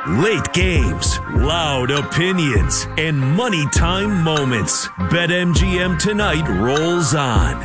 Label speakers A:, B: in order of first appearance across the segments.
A: Late games, loud opinions, and money time moments. BetMGM tonight rolls on.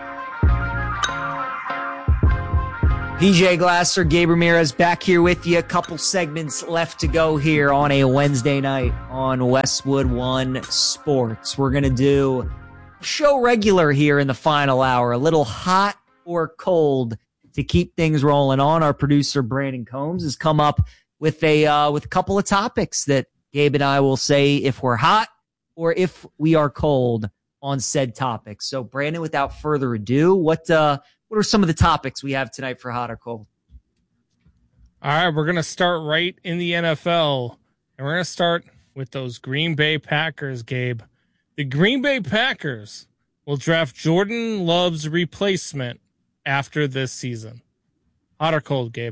B: PJ Glasser, Gabe Ramirez back here with you. A couple segments left to go here on a Wednesday night on Westwood One Sports. We're going to do show regular here in the final hour, a little hot or cold to keep things rolling on. Our producer, Brandon Combs, has come up with a couple of topics that Gabe and I will say if we're hot or if we are cold on said topics. So, Brandon, without further ado, what are some of the topics we have tonight for hot or cold?
C: All right, we're going to start right in the NFL, and we're going to start with those Green Bay Packers, Gabe. The Green Bay Packers will draft Jordan Love's replacement after this season. Hot or cold, Gabe?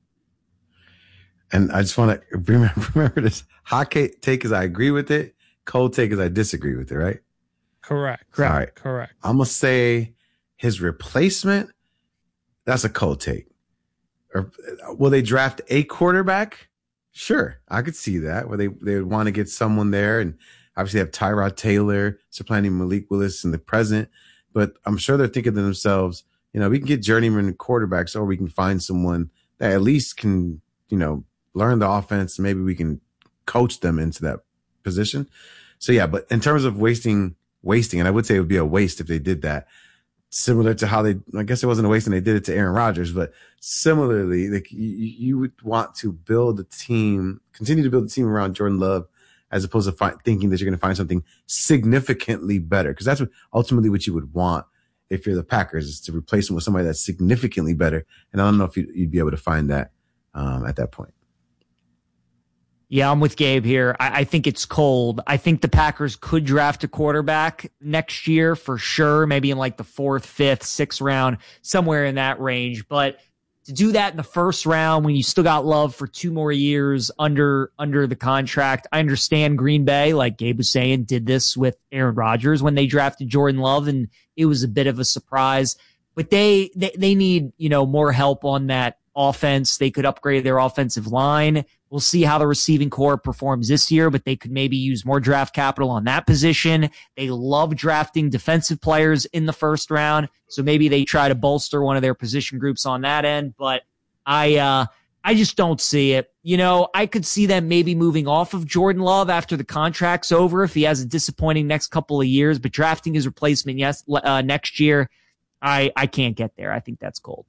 D: And I just want to remember this. Hot take is I agree with it. Cold take is I disagree with it, right?
C: Correct.
D: All right.
C: Correct.
D: I'm going to say his replacement, that's a cold take. Or will they draft a quarterback? Sure. I could see that, where they would want to get someone there. And obviously have Tyrod Taylor supplanting Malik Willis in the present. But I'm sure they're thinking to themselves, we can get journeyman quarterbacks, or we can find someone that at least can, learn the offense. Maybe we can coach them into that position. So yeah, but in terms of wasting, and I would say it would be a waste if they did that. Similar to how I guess it wasn't a waste and they did it to Aaron Rodgers, but similarly, like you would want to continue to build a team around Jordan Love, as opposed to thinking that you're going to find something significantly better. Because that's ultimately what you would want if you're the Packers, is to replace him with somebody that's significantly better. And I don't know if you'd be able to find that at that point.
B: Yeah, I'm with Gabe here. I think it's cold. I think the Packers could draft a quarterback next year for sure, maybe in like the 4th, 5th, 6th round, somewhere in that range. But to do that in the first round when you still got Love for 2 more years under the contract, I understand Green Bay, like Gabe was saying, did this with Aaron Rodgers when they drafted Jordan Love, and it was a bit of a surprise. But they need, more help on that offense. They could upgrade their offensive line. We'll see how the receiving core performs this year, but they could maybe use more draft capital on that position. They love drafting defensive players in the first round, so maybe they try to bolster one of their position groups on that end, but I just don't see it. I could see them maybe moving off of Jordan Love after the contract's over if he has a disappointing next couple of years, but drafting his replacement next year, I can't get there. I think that's cold.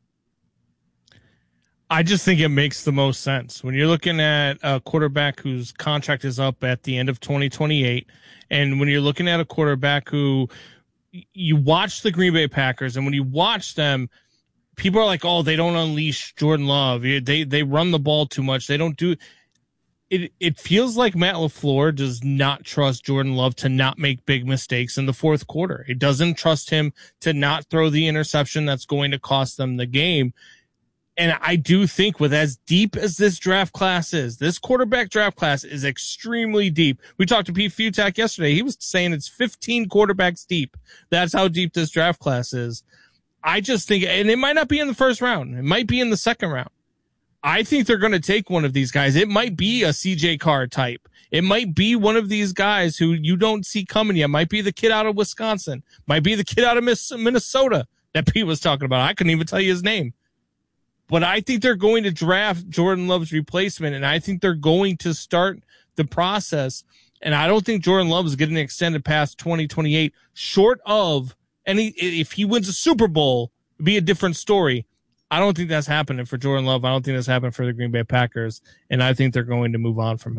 C: I just think it makes the most sense when you're looking at a quarterback whose contract is up at the end of 2028. And when you're looking at a quarterback who you watch the Green Bay Packers, and when you watch them, people are like, oh, they don't unleash Jordan Love. They run the ball too much. They don't do it. It feels like Matt LaFleur does not trust Jordan Love to not make big mistakes in the fourth quarter. It doesn't trust him to not throw the interception that's going to cost them the game. And I do think with as deep as this draft class is, this quarterback draft class is extremely deep. We talked to Pete Futak yesterday. He was saying it's 15 quarterbacks deep. That's how deep this draft class is. I just think, and it might not be in the first round. It might be in the second round. I think they're going to take one of these guys. It might be a CJ Carr type. It might be one of these guys who you don't see coming yet. Might be the kid out of Wisconsin. Might be the kid out of Minnesota that Pete was talking about. I couldn't even tell you his name. But I think they're going to draft Jordan Love's replacement, and I think they're going to start the process. And I don't think Jordan Love is getting extended past 2028, short of if he wins a Super Bowl, it'd be a different story. I don't think that's happening for Jordan Love. I don't think that's happening for the Green Bay Packers, and I think they're going to move on from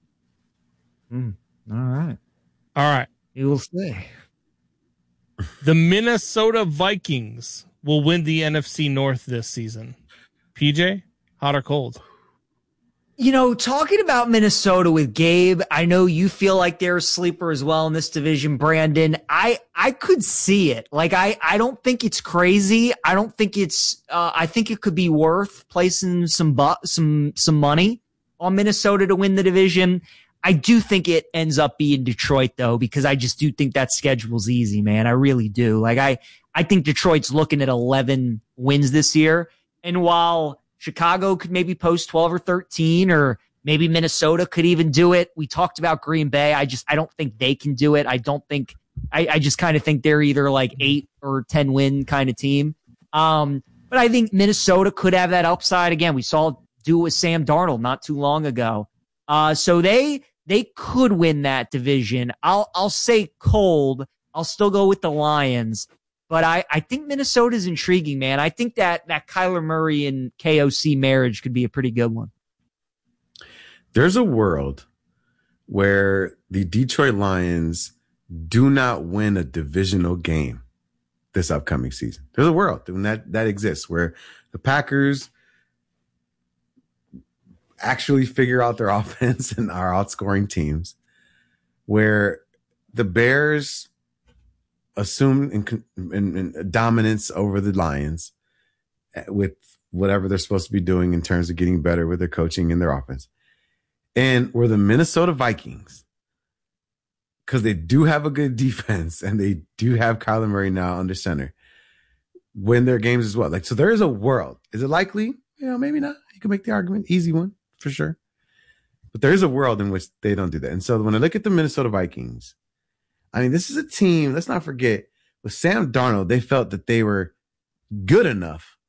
C: him.
B: All right. You will say.
C: The Minnesota Vikings will win the NFC North this season. PJ, hot or cold?
B: Talking about Minnesota with Gabe, I know you feel like they're a sleeper as well in this division, Brandon. I could see it. Like, I don't think it's crazy. I don't think it's, I think it could be worth placing some money on Minnesota to win the division. I do think it ends up being Detroit, though, because I just do think that schedule's easy, man. I really do. Like, I think Detroit's looking at 11 wins this year. And while Chicago could maybe post 12 or 13, or Maybe Minnesota could even do it. We talked about Green Bay. I don't think they can do it. I just kind of think they're either like 8 or 10 win kind of team. But I think Minnesota could have that upside. Again, we saw it do it with Sam Darnold not too long ago. So they could win that division. I'll say cold. I'll still go with the Lions. But I think Minnesota's intriguing, man. I think that Kyler Murray and KOC marriage could be a pretty good one.
D: There's a world where the Detroit Lions do not win a divisional game this upcoming season. There's a world that exists where the Packers actually figure out their offense and are outscoring teams, where the Bears assume in dominance over the Lions with whatever they're supposed to be doing in terms of getting better with their coaching and their offense. And where the Minnesota Vikings, because they do have a good defense and they do have Kyler Murray now under center, win their games as well. Like, so there is a world. Is it likely? Maybe not. You can make the argument. Easy one for sure. But there is a world in which they don't do that. And so when I look at the Minnesota Vikings, I mean, this is a team, let's not forget, with Sam Darnold, they felt that they were good enough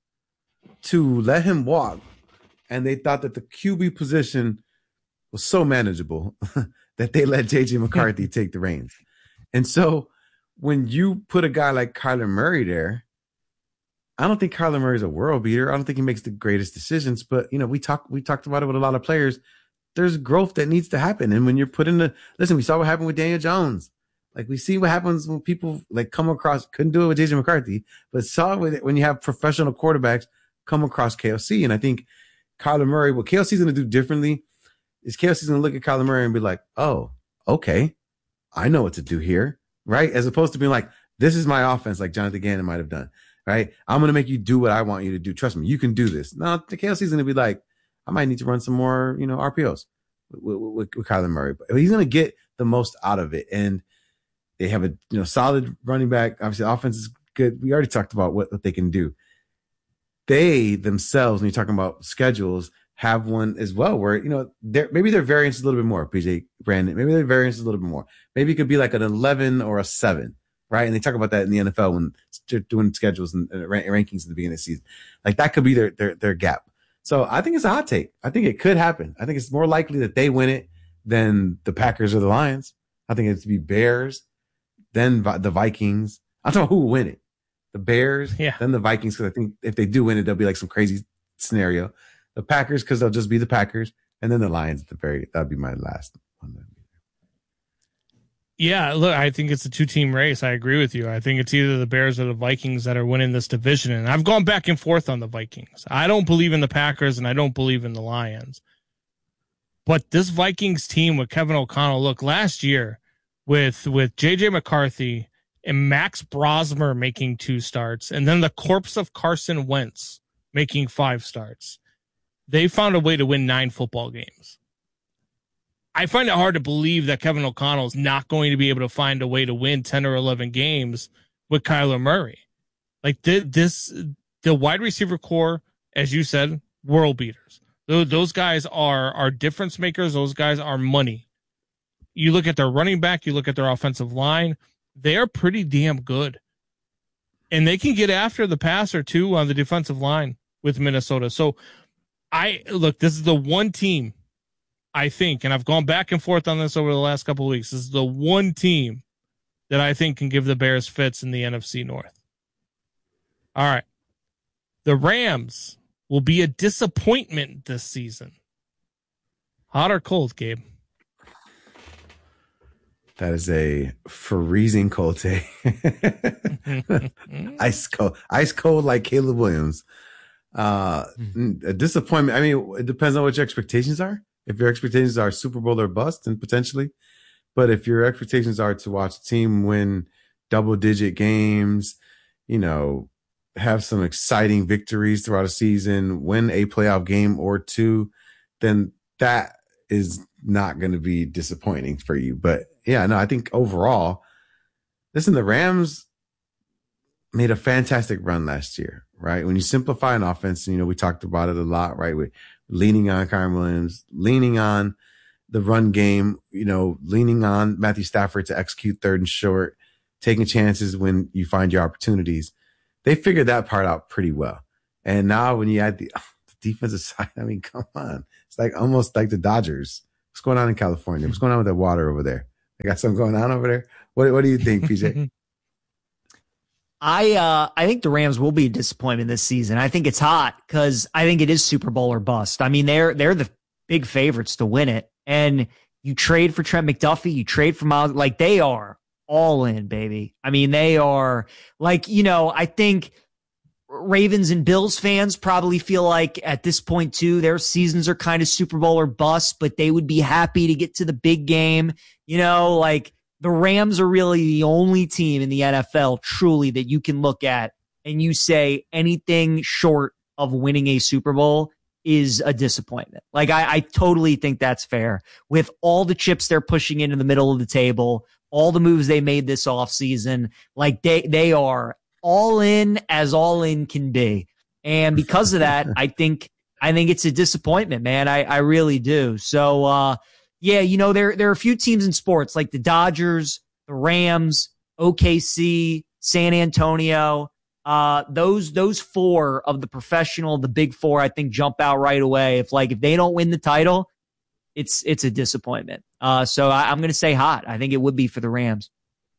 D: to let him walk. And they thought that the QB position was so manageable that they let JJ McCarthy take the reins. And so when you put a guy like Kyler Murray there, I don't think Kyler Murray's a world beater. I don't think he makes the greatest decisions, but we talked about it with a lot of players. There's growth that needs to happen. And when you're put in we saw what happened with Daniel Jones. Like, we see what happens when people like come across, couldn't do it with JJ McCarthy, but saw it when you have professional quarterbacks come across KOC. And I think Kyler Murray, what KOC's going to do differently is KOC's going to look at Kyler Murray and be like, oh, okay, I know what to do here, right? As opposed to being like, this is my offense, like Jonathan Gannon might have done, right? I'm going to make you do what I want you to do. Trust me, you can do this. No, the KOC's going to be like, I might need to run some more, RPOs with Kyler Murray. But he's going to get the most out of it. And they have a solid running back. Obviously, the offense is good. We already talked about what they can do. They themselves, when you're talking about schedules, have one as well where, maybe their variance is a little bit more, PJ Brandon. Maybe their variance is a little bit more. Maybe it could be like an 11 or a 7, right? And they talk about that in the NFL when they're doing schedules and rankings at the beginning of the season. Like, that could be their gap. So I think it's a hot take. I think it could happen. I think it's more likely that they win it than the Packers or the Lions. I think it's to be Bears, then the Vikings. I'm talking about who will win it. The Bears, then the Vikings, because I think if they do win it, there'll be like some crazy scenario. The Packers, because they'll just be the Packers, and then the Lions at the that'd be my last one.
C: Yeah, look, I think it's a 2-team race. I agree with you. I think it's either the Bears or the Vikings that are winning this division. And I've gone back and forth on the Vikings. I don't believe in the Packers and I don't believe in the Lions. But this Vikings team with Kevin O'Connell, look, last year with JJ McCarthy and Max Brosmer making 2 starts, and then the corpse of Carson Wentz making 5 starts, they found a way to win 9 football games. I find it hard to believe that Kevin O'Connell is not going to be able to find a way to win 10 or 11 games with Kyler Murray. Like, the wide receiver core, as you said, world beaters. Those guys are difference makers. Those guys are money. You look at their running back, you look at their offensive line, they are pretty damn good. And they can get after the passer too on the defensive line with Minnesota. So this is the one team, I think, and I've gone back and forth on this over the last couple of weeks. This is the one team that I think can give the Bears fits in the NFC North. All right. The Rams will be a disappointment this season. Hot or cold, Gabe?
D: That is a freezing cold take. Ice cold like Caleb Williams. A disappointment. I mean, it depends on what your expectations are. If your expectations are Super Bowl or bust, then potentially. But if your expectations are to watch a team win double-digit games, have some exciting victories throughout a season, win a playoff game or 2, then that is not going to be disappointing for you. But yeah, no, I think overall, listen, the Rams made a fantastic run last year, right? When you simplify an offense, we talked about it a lot, right? leaning on Kyren Williams, leaning on the run game, leaning on Matthew Stafford to execute third and short, taking chances when you find your opportunities. They figured that part out pretty well. And now when you add the defensive side, I mean, come on. It's like almost like the Dodgers. What's going on in California? What's going on with the water over there? They got something going on over there? What do you think, PJ?
B: I think the Rams will be a disappointment this season. I think it's hot because I think it is Super Bowl or bust. I mean, they're the big favorites to win it. And you trade for Trent McDuffie, you trade for Miles, like they are all in, baby. I mean, they are like, I think Ravens and Bills fans probably feel like at this point too, their seasons are kind of Super Bowl or bust, but they would be happy to get to the big game. Like the Rams are really the only team in the NFL truly that you can look at and you say anything short of winning a Super Bowl is a disappointment. Like I totally think that's fair with all the chips they're pushing into the middle of the table, all the moves they made this offseason. Like they are all in as all in can be. And because of that, I think it's a disappointment, man. I really do. So, yeah, there are a few teams in sports like the Dodgers, the Rams, OKC, San Antonio. Those four of the big four, I think jump out right away. If they don't win the title, it's a disappointment. So I'm going to say hot. I think it would be for the Rams.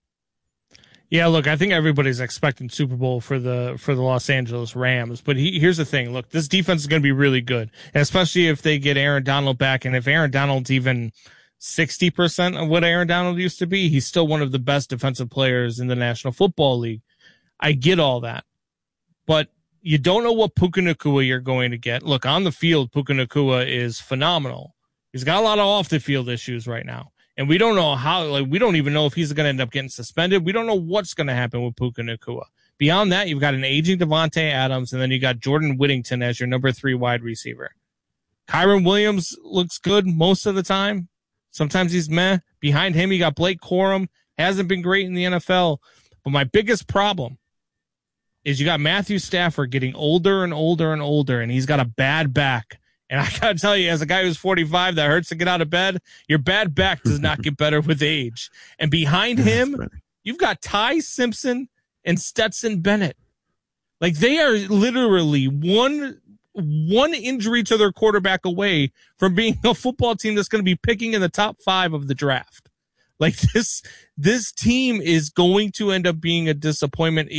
C: Yeah, look, I think everybody's expecting Super Bowl for the Los Angeles Rams. But here's the thing. Look, this defense is going to be really good, and especially if they get Aaron Donald back. And if Aaron Donald's even 60% of what Aaron Donald used to be, he's still one of the best defensive players in the National Football League. I get all that. But you don't know what Puka Nacua you're going to get. Look, on the field, Puka Nacua is phenomenal. He's got a lot of off-the-field issues right now. And we don't know how, we don't even know if he's going to end up getting suspended. We don't know what's going to happen with Puka Nacua. Beyond that, you've got an aging Devontae Adams, and then you got Jordan Whittington as your number 3 wide receiver. Kyren Williams looks good most of the time. Sometimes he's meh. Behind him, you got Blake Corum. Hasn't been great in the NFL. But my biggest problem is you got Matthew Stafford getting older and older and older, and he's got a bad back. And I got to tell you, as a guy who's 45 that hurts to get out of bed, your bad back does not get better with age. And behind him, you've got Ty Simpson and Stetson Bennett. Like they are literally one injury to their quarterback away from being a football team that's going to be picking in the top 5 of the draft. Like this team is going to end up being a disappointment.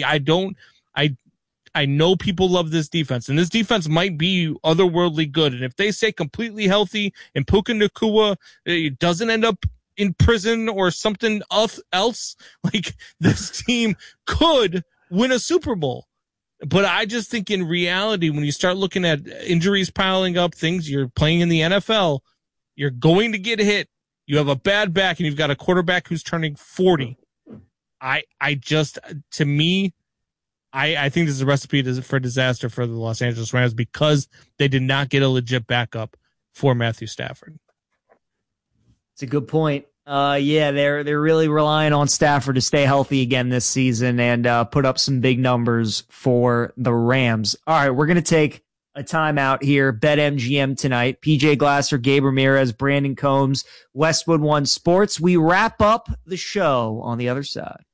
C: I know people love this defense, and this defense might be otherworldly good. And if they stay completely healthy and Puka Nacua doesn't end up in prison or something else, like this team could win a Super Bowl. But I just think in reality, when you start looking at injuries piling up, things you're playing in the NFL, you're going to get hit. You have a bad back and you've got a quarterback who's turning 40. I think this is a recipe for disaster for the Los Angeles Rams because they did not get a legit backup for Matthew Stafford.
B: It's a good point. They're really relying on Stafford to stay healthy again this season and put up some big numbers for the Rams. All right, we're going to take a timeout here. BetMGM tonight. PJ Glasser, Gabe Ramirez, Brandon Combs, Westwood One Sports. We wrap up the show on the other side.